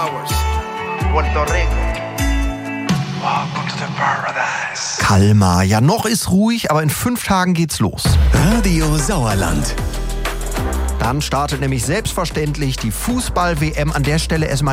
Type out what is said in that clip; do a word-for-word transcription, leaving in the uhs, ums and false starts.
Puerto Rico. Welcome to the paradise. Kalmar. Ja, noch ist ruhig, aber in fünf Tagen geht's los. Radio Sauerland. Dann startet nämlich selbstverständlich die Fußball-W M. An der Stelle erstmal